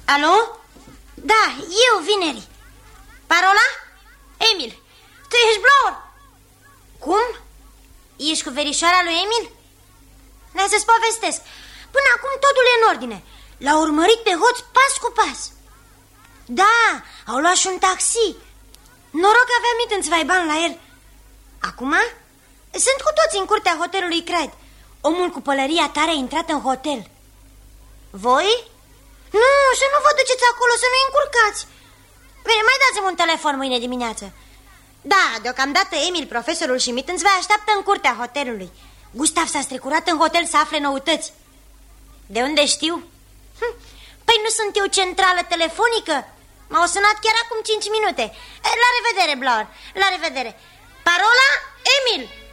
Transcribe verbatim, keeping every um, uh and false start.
Alo? Da, eu, Vineri. Parola? Emil. Tu ești Blower? Cum? Ești cu verișoara lui Emil? N-ai să-ți povestesc. Până acum totul e în ordine. L-au urmărit pe hoț pas cu pas. Da, au luat și un taxi. Noroc că avea Mittensvaiban la el. Acum? Sunt cu toți în curtea hotelului Craid. Omul cu pălăria tare a intrat în hotel. Voi? Nu, să nu vă duceți acolo, să nu-i încurcați. Bine, mai dați-mi un telefon mâine dimineață. Da, deocamdată Emil, profesorul și Mittensvai așteaptă în curtea hotelului. Gustav s-a strecurat în hotel să afle noutăți. De unde știu? Hm, păi nu sunt eu centrală telefonică? M-au sunat chiar acum cinci minute. La revedere, Blower, la revedere. Parola, Emil.